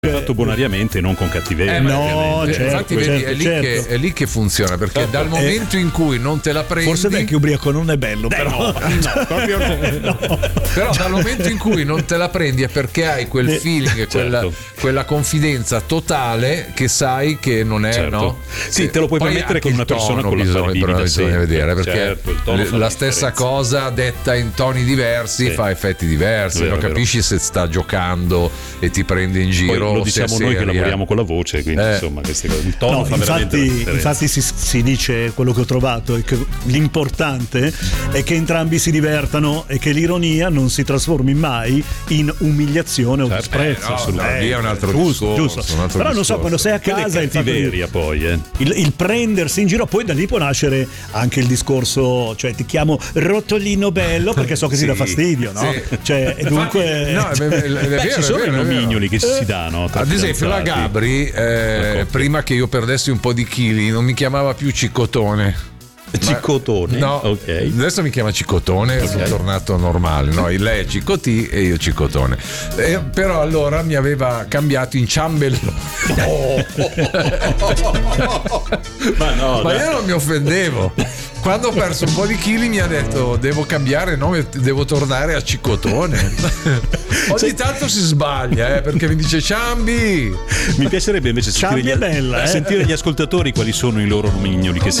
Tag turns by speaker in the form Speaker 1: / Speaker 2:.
Speaker 1: fatto bonariamente, non con cattiveria.
Speaker 2: No, certo,
Speaker 3: infatti vedi,
Speaker 2: certo.
Speaker 3: è lì che funziona, perché dal momento in cui non te la prendi,
Speaker 2: Forse vecchio ubriaco non è bello, però.
Speaker 3: Però dal momento in cui non te la prendi è perché hai quel feeling,
Speaker 1: certo.
Speaker 3: quella confidenza totale che sai che non è,
Speaker 1: Certo.
Speaker 3: no?
Speaker 1: Sì, te lo puoi
Speaker 3: Poi
Speaker 1: permettere
Speaker 3: anche
Speaker 1: con una
Speaker 3: il tono
Speaker 1: persona con la quale vivi da
Speaker 3: bisogna
Speaker 1: sempre.
Speaker 3: vedere, perché
Speaker 1: Certo, il tono fa
Speaker 3: la
Speaker 1: la
Speaker 3: stessa
Speaker 1: differenza.
Speaker 3: cosa detta in toni diversi
Speaker 1: Sì.
Speaker 3: fa effetti diversi,
Speaker 1: Vero,
Speaker 3: non capisci se sta giocando e ti prende in giro.
Speaker 1: Poi lo
Speaker 3: o se è
Speaker 1: diciamo noi che
Speaker 3: seria.
Speaker 1: lavoriamo con la voce, quindi insomma queste cose, il tono
Speaker 2: No,
Speaker 1: fa veramente la differenza.
Speaker 2: infatti si dice, quello che ho trovato è che l'importante è che entrambi si divertano e che l'ironia non si trasformi mai in umiliazione o disprezzo.
Speaker 3: No, lì è un altro
Speaker 2: giusto.
Speaker 3: discorso, un altro
Speaker 2: Però non so,
Speaker 3: discorso.
Speaker 2: quando sei a
Speaker 1: Quella
Speaker 2: casa
Speaker 1: è
Speaker 2: il fatto di-
Speaker 1: cattiveria poi,
Speaker 2: il prendersi in giro, poi da lì può nascere anche il discorso, cioè ti chiamo rotolino bello perché so che ti dà fastidio, no?
Speaker 3: sì.
Speaker 2: Cioè, e dunque
Speaker 3: No, è vero,
Speaker 1: ci sono
Speaker 3: è
Speaker 1: i
Speaker 3: vero, è vero.
Speaker 1: nomignoli che si danno tra
Speaker 3: Ad esempio la
Speaker 1: fidanzati.
Speaker 3: Gabri prima che io perdessi un po' di chili non mi chiamava più Ciccotone.
Speaker 1: Ciccotone?
Speaker 3: No,
Speaker 1: Ok.
Speaker 3: adesso mi chiama Ciccotone, sono tornato normale, no? Lei è Ciccotì e io Ciccotone. Però allora mi aveva cambiato in Ciambellone.
Speaker 1: Ma no,
Speaker 3: Ma
Speaker 1: dai.
Speaker 3: io non mi offendevo. Quando ho perso un po' di chili mi ha detto devo cambiare nome, devo tornare a Ciccotone. Ogni tanto si sbaglia, perché mi dice Ciambi.
Speaker 1: Mi piacerebbe invece
Speaker 2: Ciambi è bella,
Speaker 1: sentire gli ascoltatori quali sono i loro nomignoli che si